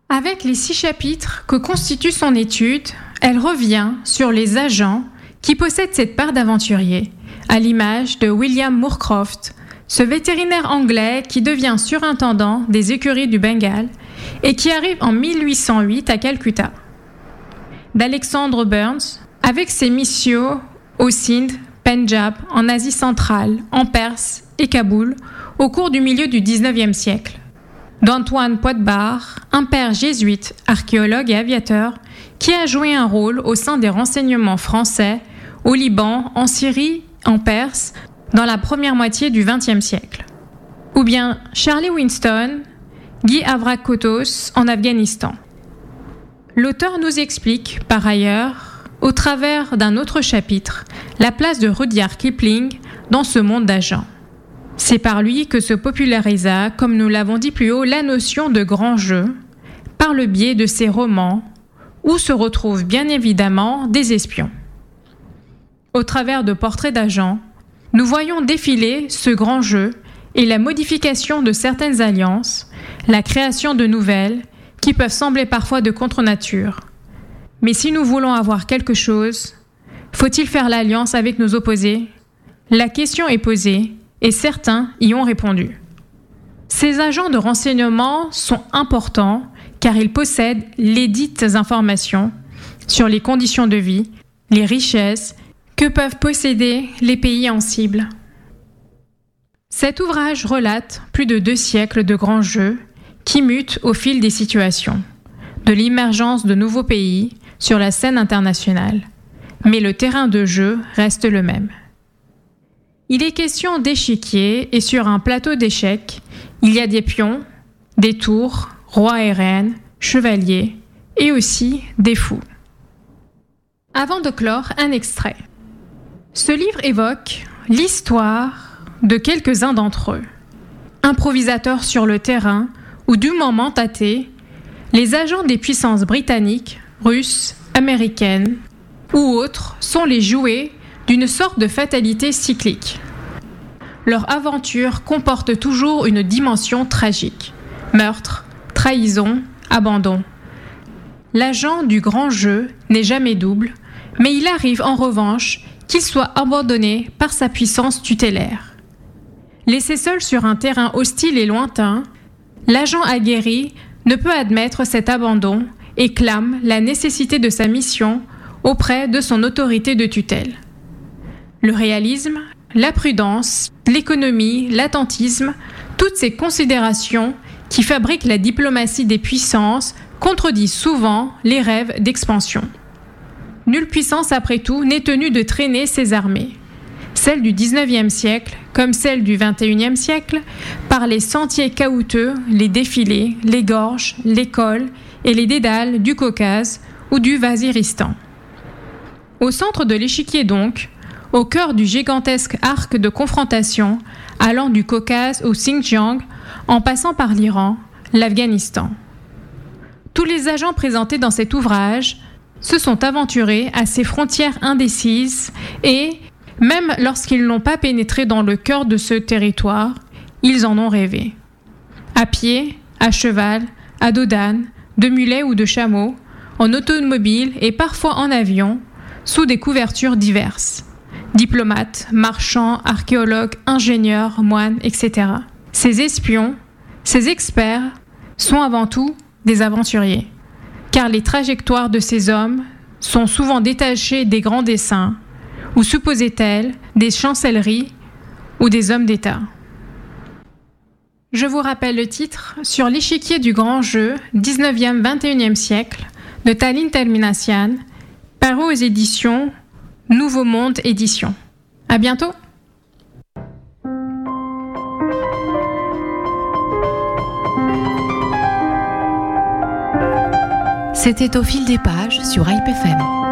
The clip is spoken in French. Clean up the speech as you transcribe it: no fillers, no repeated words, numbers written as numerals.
Avec les 6 chapitres que constitue son étude, elle revient sur les agents qui possèdent cette part d'aventurier, à l'image de William Moorcroft, ce vétérinaire anglais qui devient surintendant des écuries du Bengale et qui arrive en 1808 à Calcutta. D'Alexander Burns, avec ses missions au Sindh, Pendjab, en Asie centrale, en Perse et Kaboul, au cours du milieu du XIXe siècle. D'Antoine Poidbard, un père jésuite, archéologue et aviateur, qui a joué un rôle au sein des renseignements français, au Liban, en Syrie, en Perse, dans la première moitié du XXe siècle. Ou bien Charlie Winston, Guy Avrakotos en Afghanistan. L'auteur nous explique, par ailleurs, au travers d'un autre chapitre, la place de Rudyard Kipling dans ce monde d'agents. C'est par lui que se popularisa, comme nous l'avons dit plus haut, la notion de grand jeu, par le biais de ses romans, où se retrouvent bien évidemment des espions. Au travers de portraits d'agents, nous voyons défiler ce grand jeu et la modification de certaines alliances, la création de nouvelles, qui peuvent sembler parfois de contre-nature. Mais si nous voulons avoir quelque chose, faut-il faire l'alliance avec nos opposés ? La question est posée, et certains y ont répondu. Ces agents de renseignement sont importants car ils possèdent les dites informations sur les conditions de vie, les richesses que peuvent posséder les pays en cible. Cet ouvrage relate plus de 2 siècles de grands jeux qui mutent au fil des situations, de l'émergence de nouveaux pays sur la scène internationale. Mais le terrain de jeu reste le même. Il est question d'échiquier et sur un plateau d'échecs, il y a des pions, des tours, rois et reines, chevaliers et aussi des fous. Avant de clore, un extrait. Ce livre évoque l'histoire de quelques-uns d'entre eux. Improvisateurs sur le terrain ou dûment tâtés, les agents des puissances britanniques, russes, américaines ou autres sont les jouets d'une sorte de fatalité cyclique. Leur aventure comporte toujours une dimension tragique. Meurtre, trahison, abandon. L'agent du grand jeu n'est jamais double, mais il arrive en revanche qu'il soit abandonné par sa puissance tutélaire. Laissé seul sur un terrain hostile et lointain, l'agent aguerri ne peut admettre cet abandon et clame la nécessité de sa mission auprès de son autorité de tutelle. Le réalisme, la prudence, l'économie, l'attentisme, toutes ces considérations qui fabriquent la diplomatie des puissances contredisent souvent les rêves d'expansion. Nulle puissance, après tout, n'est tenue de traîner ses armées. Celles du XIXe siècle, comme celles du XXIe siècle, par les sentiers caouteux, les défilés, les gorges, les cols et les dédales du Caucase ou du Waziristan. Au centre de l'échiquier donc, au cœur du gigantesque arc de confrontation allant du Caucase au Xinjiang en passant par l'Iran, l'Afghanistan. Tous les agents présentés dans cet ouvrage se sont aventurés à ces frontières indécises et, même lorsqu'ils n'ont pas pénétré dans le cœur de ce territoire, ils en ont rêvé. À pied, à cheval, à dos d'âne, de mulet ou de chameau, en automobile et parfois en avion, sous des couvertures diverses. Diplomates, marchands, archéologues, ingénieurs, moines, etc. Ces espions, ces experts, sont avant tout des aventuriers, car les trajectoires de ces hommes sont souvent détachées des grands desseins, ou supposait-elle des chancelleries ou des hommes d'État. Je vous rappelle le titre Sur l'échiquier du grand jeu, 19e-21e siècle, de Tallinn Terminassian, paru aux éditions Nouveau Monde Édition. À bientôt! C'était Au fil des pages sur Hype FM.